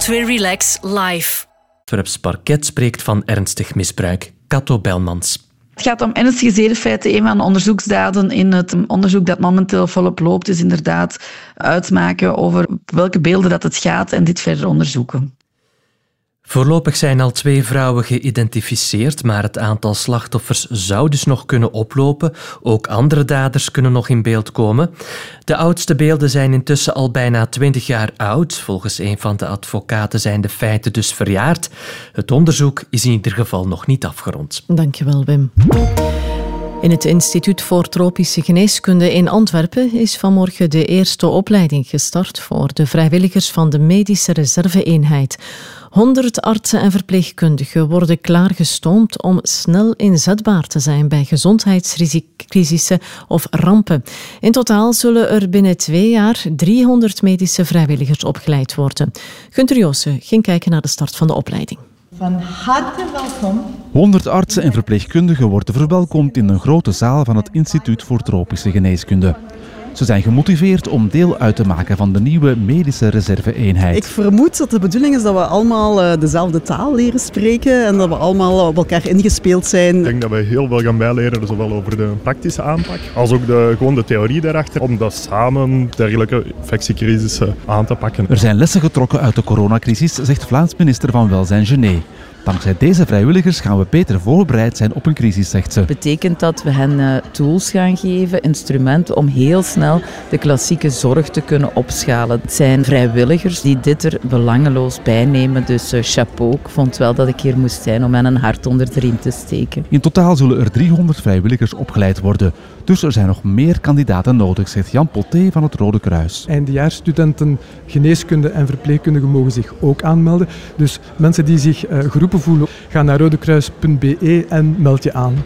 2 Relax live. Het Antwerps-parket spreekt van ernstig misbruik. Kato Belmans. Het gaat om ernstige zedenfeiten. Een van de onderzoeksdaden in het onderzoek dat momenteel volop loopt is inderdaad uitmaken over welke beelden dat het gaat en dit verder onderzoeken. Voorlopig zijn al 2 vrouwen geïdentificeerd, maar het aantal slachtoffers zou dus nog kunnen oplopen. Ook andere daders kunnen nog in beeld komen. De oudste beelden zijn intussen al bijna 20 jaar oud. Volgens een van de advocaten zijn de feiten dus verjaard. Het onderzoek is in ieder geval nog niet afgerond. Dankjewel, Wim. In het Instituut voor Tropische Geneeskunde in Antwerpen is vanmorgen de eerste opleiding gestart voor de vrijwilligers van de Medische Reserve-eenheid. 100 artsen en verpleegkundigen worden klaargestoomd om snel inzetbaar te zijn bij gezondheidscrisissen of rampen. In totaal zullen er binnen 2 jaar 300 medische vrijwilligers opgeleid worden. Gunther Joossen ging kijken naar de start van de opleiding. Van harte welkom. 100 artsen en verpleegkundigen worden verwelkomd in een grote zaal van het Instituut voor Tropische Geneeskunde. Ze zijn gemotiveerd om deel uit te maken van de nieuwe medische reserve-eenheid. Ik vermoed dat de bedoeling is dat we allemaal dezelfde taal leren spreken en dat we allemaal op elkaar ingespeeld zijn. Ik denk dat we heel veel gaan bijleren, zowel over de praktische aanpak als ook gewoon de theorie daarachter, om dat samen dergelijke infectiecrisissen aan te pakken. Er zijn lessen getrokken uit de coronacrisis, zegt Vlaams minister van Welzijn Genet. Dankzij deze vrijwilligers gaan we beter voorbereid zijn op een crisis, zegt ze. Betekent dat we hen tools gaan geven, instrumenten om heel snel de klassieke zorg te kunnen opschalen. Het zijn vrijwilligers die dit er belangeloos bij nemen, dus chapeau. Ik vond wel dat ik hier moest zijn om hen een hart onder de riem te steken. In totaal zullen er 300 vrijwilligers opgeleid worden. Dus er zijn nog meer kandidaten nodig, zegt Jan Poté van het Rode Kruis. Eindejaarsstudenten, geneeskunde en verpleegkundigen mogen zich ook aanmelden. Dus mensen die zich geroepen voelen, ga naar rodekruis.be en meld je aan.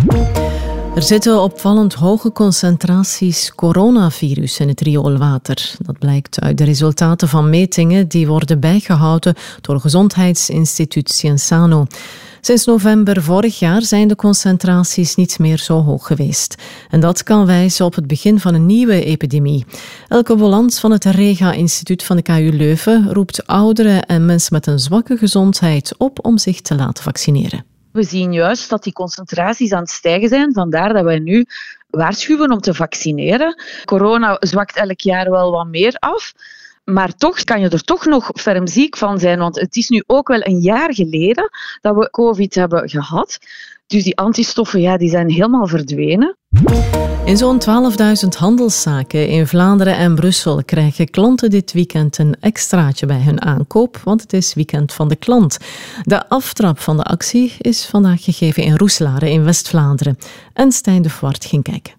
Er zitten opvallend hoge concentraties coronavirus in het rioolwater. Dat blijkt uit de resultaten van metingen die worden bijgehouden door Gezondheidsinstituut Cienzano. Sinds november vorig jaar zijn de concentraties niet meer zo hoog geweest. En dat kan wijzen op het begin van een nieuwe epidemie. Elke Bolland van het Rega-instituut van de KU Leuven roept ouderen en mensen met een zwakke gezondheid op om zich te laten vaccineren. We zien juist dat die concentraties aan het stijgen zijn. Vandaar dat wij nu waarschuwen om te vaccineren. Corona zwakt elk jaar wel wat meer af. Maar toch kan je er toch nog ferm ziek van zijn. Want het is nu ook wel een jaar geleden dat we COVID hebben gehad. Dus die antistoffen die zijn helemaal verdwenen. In zo'n 12.000 handelszaken in Vlaanderen en Brussel krijgen klanten dit weekend een extraatje bij hun aankoop, want het is weekend van de klant. De aftrap van de actie is vandaag gegeven in Roeselare in West-Vlaanderen. En Stijn de Voort ging kijken.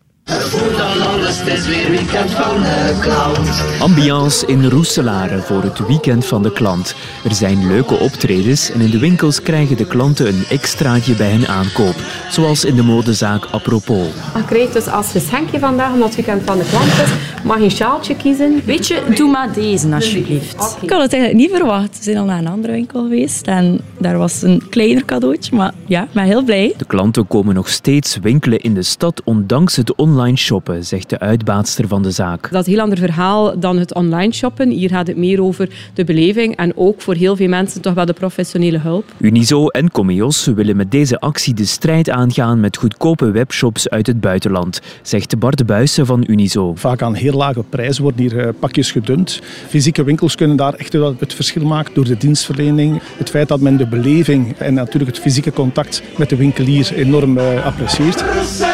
Ambiance in Roeselare voor het weekend van de klant. Er zijn leuke optredens en in de winkels krijgen de klanten een extraatje bij hun aankoop. Zoals in de modezaak Apropos. Je krijgt dus als geschenkje vandaag, omdat het weekend van de klant is, mag je een sjaaltje kiezen. Weet je, doe maar deze alsjeblieft. Okay. Ik had het eigenlijk niet verwacht. We zijn al naar een andere winkel geweest en daar was een kleiner cadeautje. Maar ja, ik ben heel blij. De klanten komen nog steeds winkelen in de stad ondanks het online shoppen, zegt de uitbaatster van de zaak. Dat is een heel ander verhaal dan het online shoppen. Hier gaat het meer over de beleving en ook voor heel veel mensen toch wel de professionele hulp. Unizo en Comeos willen met deze actie de strijd aangaan met goedkope webshops uit het buitenland, zegt Bart Buijsen van Unizo. Vaak aan heel lage prijzen worden hier pakjes gedund. Fysieke winkels kunnen daar echt wel het verschil maken door de dienstverlening. Het feit dat men de beleving en natuurlijk het fysieke contact met de winkelier enorm apprecieert.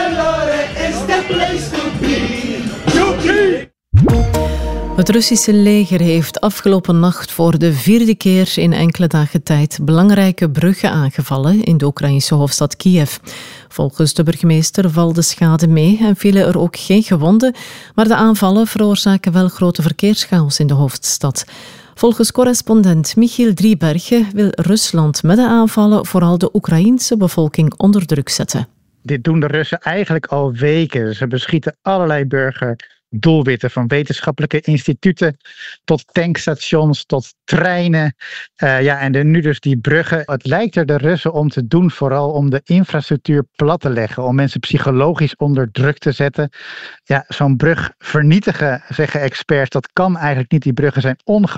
Het Russische leger heeft afgelopen nacht voor de 4e keer in enkele dagen tijd belangrijke bruggen aangevallen in de Oekraïnse hoofdstad Kiev. Volgens de burgemeester valt de schade mee en vielen er ook geen gewonden, maar de aanvallen veroorzaken wel grote verkeerschaos in de hoofdstad. Volgens correspondent Michiel Driebergen wil Rusland met de aanvallen vooral de Oekraïense bevolking onder druk zetten. Dit doen de Russen eigenlijk al weken. Ze beschieten allerlei burgerdoelwitten, van wetenschappelijke instituten tot tankstations, tot treinen. En nu dus die bruggen. Het lijkt er de Russen om te doen, vooral om de infrastructuur plat te leggen, om mensen psychologisch onder druk te zetten. Ja, zo'n brug vernietigen, zeggen experts, dat kan eigenlijk niet. Die bruggen zijn